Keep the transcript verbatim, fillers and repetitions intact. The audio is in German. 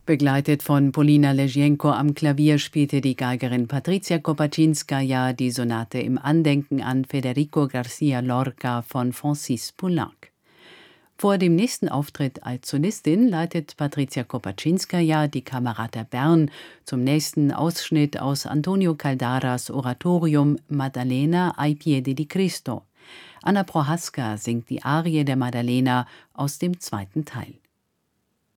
Begleitet von Polina Leschenko am Klavier spielte die Geigerin Patrycja Kopaczynskaja die Sonate im Andenken an Federico García Lorca von Francis Poulenc. Vor dem nächsten Auftritt als Solistin leitet Patrycja Kopaczynskaja die Camerata Bern zum nächsten Ausschnitt aus Antonio Caldaras Oratorium Maddalena ai piedi di Cristo. Anna Prohaska singt die Arie der Maddalena aus dem zweiten Teil.